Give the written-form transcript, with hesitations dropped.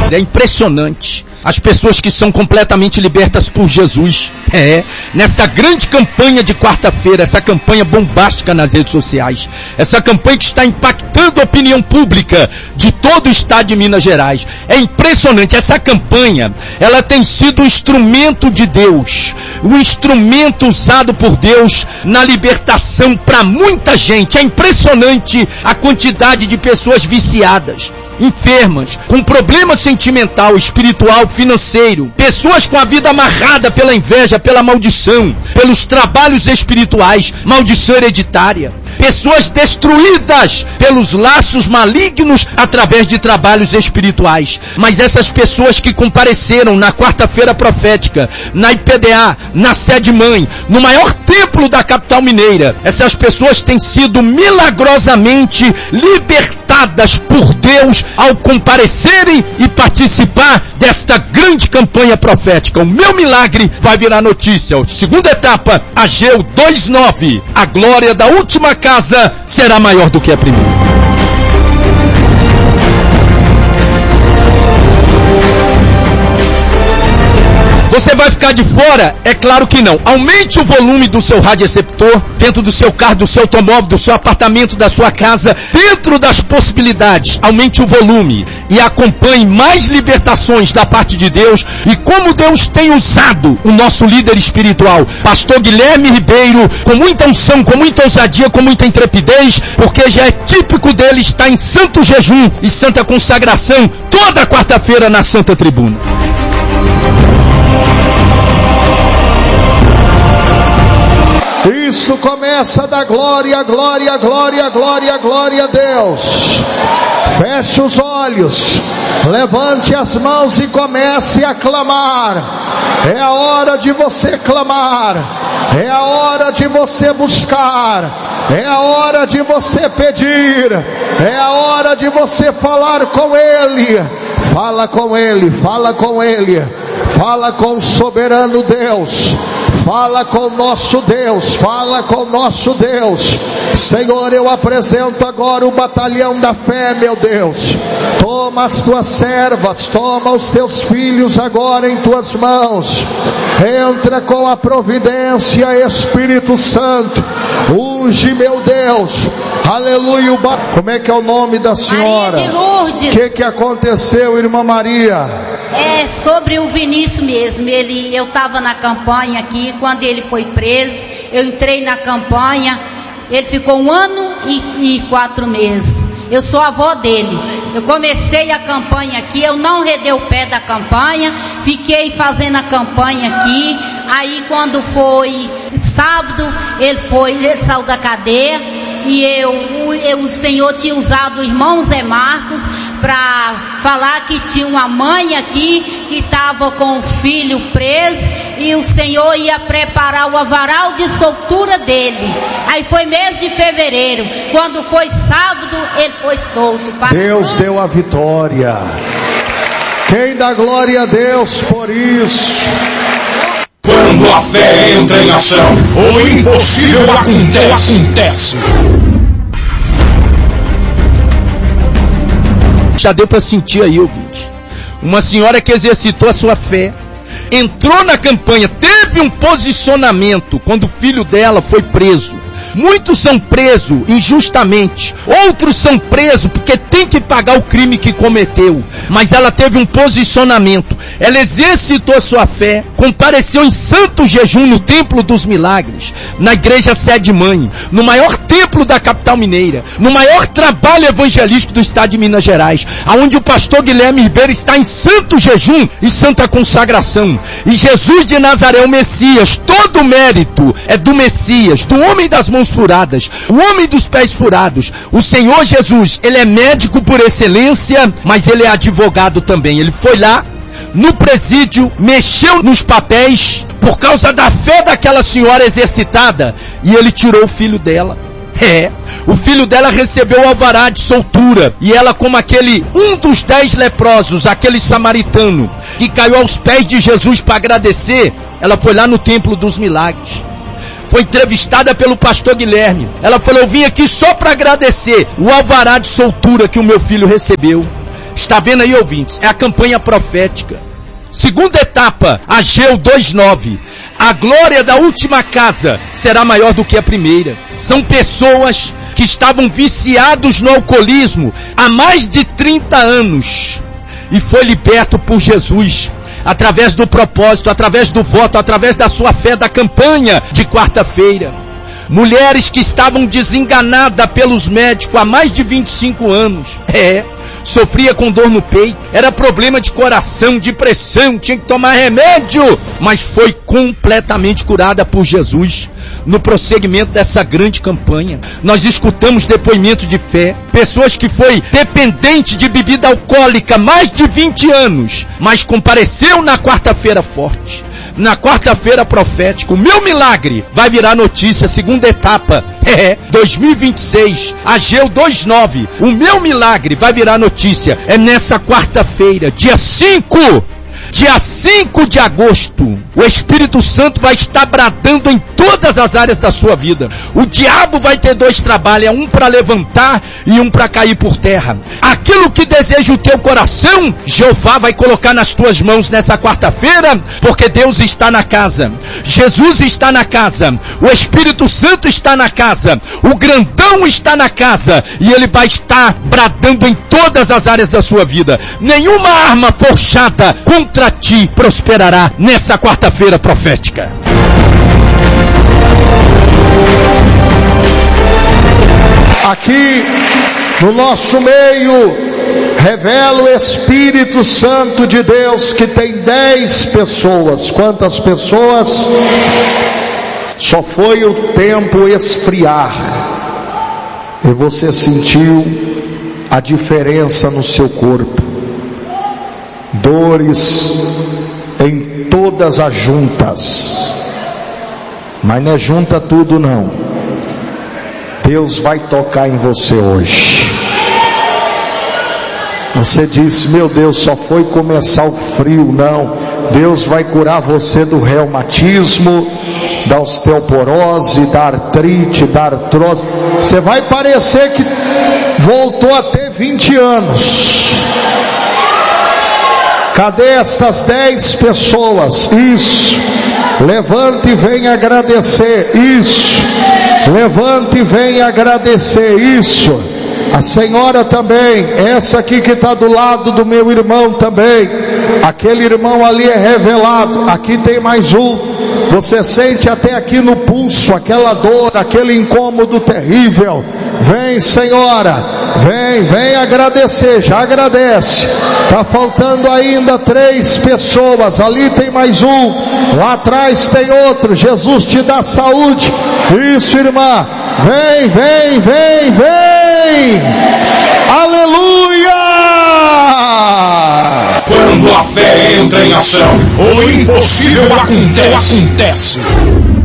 É impressionante. As pessoas que são completamente libertas por Jesus. Nessa grande campanha de quarta-feira, essa campanha bombástica nas redes sociais, essa campanha que está impactando a opinião pública de todo o estado de Minas Gerais. É impressionante, essa campanha, ela tem sido um instrumento de Deus, um instrumento usado por Deus na libertação para muita gente. É impressionante a quantidade de pessoas viciadas, enfermas, com problema sentimental, espiritual, financeiro, pessoas com a vida amarrada pela inveja, pela maldição, pelos trabalhos espirituais, maldição hereditária, pessoas destruídas pelos laços malignos através de trabalhos espirituais. Mas essas pessoas que compareceram na quarta-feira profética, na IPDA, na sede mãe, no maior templo da capital mineira, essas pessoas têm sido milagrosamente libertadas por Deus ao comparecerem e participar desta grande campanha profética. O meu milagre vai virar notícia. Segunda etapa, Ageu 2:9. A glória da última casa será maior do que a primeira. Você vai ficar de fora? É claro que não. Aumente o volume do seu radioreceptor, dentro do seu carro, do seu automóvel, do seu apartamento, da sua casa, dentro das possibilidades. Aumente o volume e acompanhe mais libertações da parte de Deus e como Deus tem usado o nosso líder espiritual, Pastor Guilherme Ribeiro, com muita unção, com muita ousadia, com muita intrepidez, porque já é típico dele estar em santo jejum e santa consagração toda quarta-feira na Santa Tribuna. Isto começa a dar glória, glória, glória, glória, glória a Deus. Feche os olhos, levante as mãos e comece a clamar. É a hora de você clamar, é a hora de você buscar, é a hora de você pedir, é a hora de você falar com Ele. Fala com Ele, fala com Ele, fala com o soberano Deus. Fala com o nosso Deus, fala com o nosso Deus. Senhor, eu apresento agora o batalhão da fé, meu Deus. Toma as tuas servas, toma os teus filhos agora em tuas mãos. Entra com a providência, Espírito Santo. Unge, meu Deus. Aleluia. Como é que é o nome da senhora? Maria de Lourdes. O que aconteceu, irmã Maria? É sobre o Vinícius mesmo. Eu estava na campanha aqui, quando ele foi preso, eu entrei na campanha, ele ficou 1 ano e 4 meses. Eu sou avó dele. Eu comecei a campanha aqui, eu não redei o pé da campanha, fiquei fazendo a campanha aqui. Aí quando foi sábado, ele saiu da cadeia e o Senhor tinha usado o irmão Zé Marcos para falar que tinha uma mãe aqui que estava com o filho preso e o Senhor ia preparar o avaral de soltura dele. Aí foi mês de fevereiro, quando foi sábado ele foi solto. Deus deu a vitória. Quem dá glória a Deus por isso? Quando a fé entra em ação, o impossível acontece. Já deu para sentir aí, ouvinte. Uma senhora que exercitou a sua fé, entrou na campanha, teve um posicionamento quando o filho dela foi preso. Muitos são presos injustamente, outros são presos porque tem que pagar o crime que cometeu, mas ela teve um posicionamento, ela exercitou a sua fé, compareceu em santo jejum no Templo dos Milagres, na igreja sede mãe, no maior templo da capital mineira, no maior trabalho evangelístico do estado de Minas Gerais, aonde o pastor Guilherme Ribeiro está em santo jejum e santa consagração, e Jesus de Nazaré, o Messias, todo o mérito é do Messias, do homem das mãos furadas, o homem dos pés furados. O Senhor Jesus, ele é médico por excelência, mas ele é advogado também. Ele foi lá no presídio, mexeu nos papéis por causa da fé daquela senhora exercitada e ele tirou o filho dela. O filho dela recebeu o alvará de soltura e ela, como um dos 10 leprosos, aquele samaritano que caiu aos pés de Jesus para agradecer, ela foi lá no Templo dos Milagres. Foi entrevistada pelo pastor Guilherme. Ela falou: eu vim aqui só para agradecer o alvará de soltura que o meu filho recebeu. Está vendo aí, ouvintes? É a campanha profética. Segunda etapa, Ageu 2:9. A glória da última casa será maior do que a primeira. São pessoas que estavam viciados no alcoolismo há mais de 30 anos. E foi liberto por Jesus. Através do propósito, através do voto, através da sua fé da campanha de quarta-feira. Mulheres que estavam desenganadas pelos médicos há mais de 25 anos. Sofria com dor no peito, era problema de coração, de pressão, tinha que tomar remédio, mas foi completamente curada por Jesus. No prosseguimento dessa grande campanha, nós escutamos depoimento de fé, pessoas que foi dependente de bebida alcoólica mais de 20 anos, mas compareceu na quarta-feira forte. Na quarta-feira profética, o meu milagre vai virar notícia, segunda etapa, 2026, Ageu 2:9, o meu milagre vai virar notícia, é nessa quarta-feira, dia 5 de agosto, o Espírito Santo vai estar bradando em todas as áreas da sua vida. O diabo vai ter 2 trabalhos, um para levantar e um para cair por terra. Aquilo que deseja o teu coração, Jeová vai colocar nas tuas mãos nessa quarta-feira, porque Deus está na casa, Jesus está na casa, o Espírito Santo está na casa, o grandão está na casa, e ele vai estar bradando em todas as áreas da sua vida. Nenhuma arma forjada contra ti prosperará nessa quarta-feira profética. Aqui no nosso meio revela o Espírito Santo de Deus que tem 10 pessoas. Quantas pessoas? Só foi o tempo esfriar e você sentiu a diferença no seu corpo. Dores em todas as juntas, mas não é junta tudo não. Deus vai tocar em você hoje. Você disse, meu Deus, só foi começar o frio. Não, Deus vai curar você do reumatismo, da osteoporose, da artrite, da artrose. Você vai parecer que voltou a ter 20 anos. Cadê estas 10 pessoas? Isso. Levante e venha agradecer. Isso. Levante e venha agradecer. Isso. A senhora também. Essa aqui que está do lado do meu irmão também. Aquele irmão ali é revelado. Aqui tem mais um. Você sente até aqui no pulso aquela dor, aquele incômodo terrível. Vem, senhora, vem agradecer, já agradece. Está faltando ainda 3 pessoas, ali tem mais um, lá atrás tem outro. Jesus te dá saúde. Isso, irmã, vem. Aleluia! Quando a fé entra em ação, o impossível acontece.